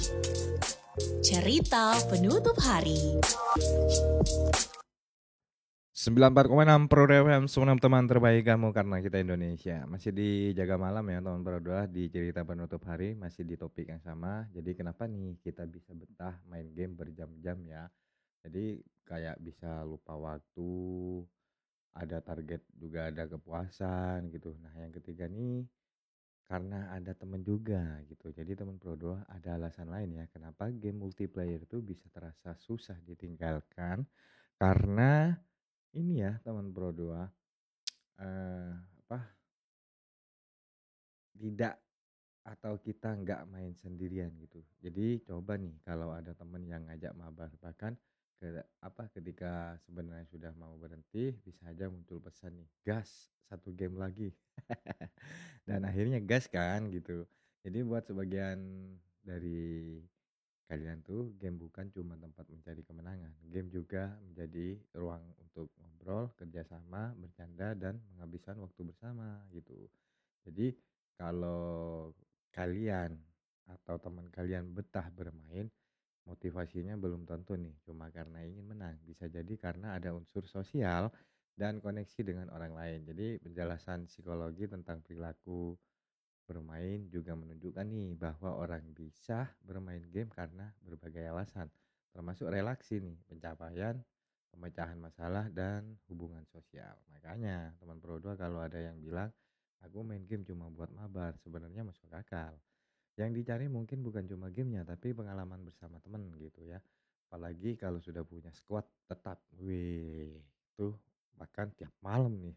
Cerita Penutup Hari. 94,6 Pro FM, semua teman terbaik kamu karena kita Indonesia. Masih di Jaga Malam ya teman berdua, di cerita penutup hari, masih di topik yang sama. Jadi kenapa nih kita bisa betah main game berjam-jam ya. Jadi kayak bisa lupa waktu, ada target juga ada kepuasan gitu. Nah yang ketiga nih karena ada temen juga gitu. Jadi teman berdua ada alasan lain ya kenapa game multiplayer itu bisa terasa susah ditinggalkan. Karena ini ya teman berdua eh, apa tidak atau kita nggak main sendirian gitu. Jadi coba nih kalau ada temen yang ngajak mabar bahkan ketika sebenarnya sudah mau berhenti bisa aja muncul pesan nih gas satu game lagi dan akhirnya gas kan gitu. Jadi buat sebagian dari kalian tuh game bukan cuma tempat mencari kemenangan, game juga menjadi ruang untuk ngobrol, kerjasama, bercanda dan menghabiskan waktu bersama gitu. Jadi kalau kalian atau teman kalian betah bermain, motivasinya belum tentu nih cuma karena ingin menang. Bisa jadi karena ada unsur sosial dan koneksi dengan orang lain. Jadi penjelasan psikologi tentang perilaku bermain juga menunjukkan nih bahwa orang bisa bermain game karena berbagai alasan, termasuk relaksi nih, pencapaian, pemecahan masalah, dan hubungan sosial. Makanya teman Pro 2 kalau ada yang bilang, aku main game cuma buat mabar, sebenarnya masuk akal. Yang dicari mungkin bukan cuma gamenya, tapi pengalaman bersama temen gitu ya. Apalagi kalau sudah punya squad tetap, wih, tuh bahkan tiap malam nih.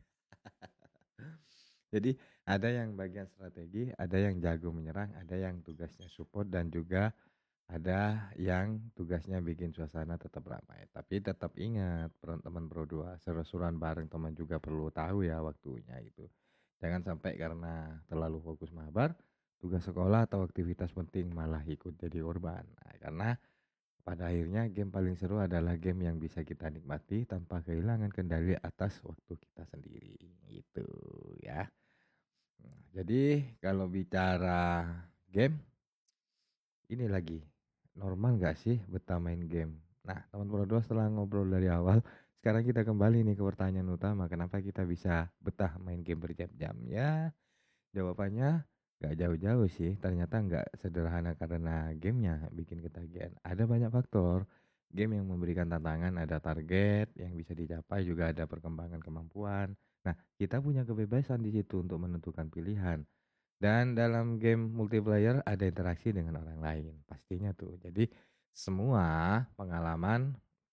Jadi ada yang bagian strategi, ada yang jago menyerang, ada yang tugasnya support dan juga ada yang tugasnya bikin suasana tetap ramai. Tapi tetap ingat teman Pro 2, seru-seruan bareng teman juga perlu tahu ya waktunya itu. Jangan sampai karena terlalu fokus mabar, tugas sekolah atau aktivitas penting malah ikut jadi korban. Nah, karena pada akhirnya game paling seru adalah game yang bisa kita nikmati tanpa kehilangan kendali atas waktu kita sendiri. Gitu ya. Nah, jadi kalau bicara game, ini lagi normal nggak sih betah main game? Nah, teman berdua setelah ngobrol dari awal, sekarang kita kembali nih ke pertanyaan utama, kenapa kita bisa betah main game berjam-jam? Ya, jawabannya nggak jauh-jauh sih. Ternyata nggak sederhana karena gamenya bikin ketagihan. Ada banyak faktor. Game yang memberikan tantangan, ada target yang bisa dicapai, juga ada perkembangan kemampuan. Nah, kita punya kebebasan di situ untuk menentukan pilihan. Dan dalam game multiplayer ada interaksi dengan orang lain, pastinya tuh. Jadi semua pengalaman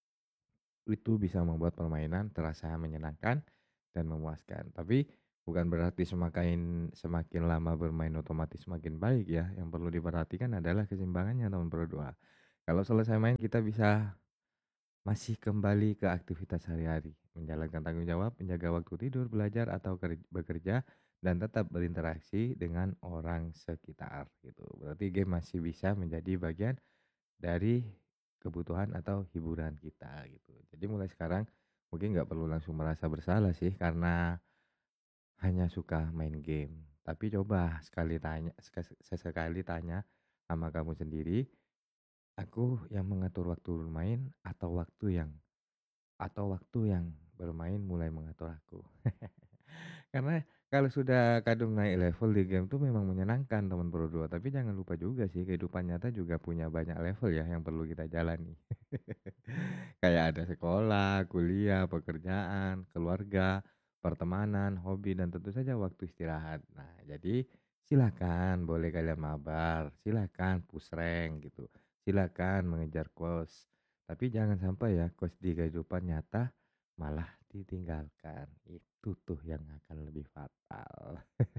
itu bisa membuat permainan terasa menyenangkan dan memuaskan. Tapi bukan berarti semakin lama bermain otomatis semakin baik ya. Yang perlu diperhatikan adalah keseimbangannya teman berdua. Kalau selesai main kita bisa masih kembali ke aktivitas sehari-hari, menjalankan tanggung jawab, menjaga waktu tidur, belajar atau bekerja, dan tetap berinteraksi dengan orang sekitar gitu. Berarti game masih bisa menjadi bagian dari kebutuhan atau hiburan kita gitu. Jadi mulai sekarang mungkin nggak perlu langsung merasa bersalah sih karena hanya suka main game. Tapi coba sesekali tanya sama kamu sendiri, aku yang mengatur waktu bermain atau waktu yang bermain mulai mengatur aku. Karena kalau sudah kadung naik level di game tuh memang menyenangkan teman berdua, tapi jangan lupa juga sih kehidupan nyata juga punya banyak level ya yang perlu kita jalani. Kayak ada sekolah, kuliah, pekerjaan, keluarga, pertemanan, hobi dan tentu saja waktu istirahat. Nah, jadi silakan boleh kalian mabar, silakan push rank gitu. Silakan mengejar quest. Tapi jangan sampai ya quest di kehidupan nyata malah ditinggalkan. Itu tuh yang akan lebih fatal.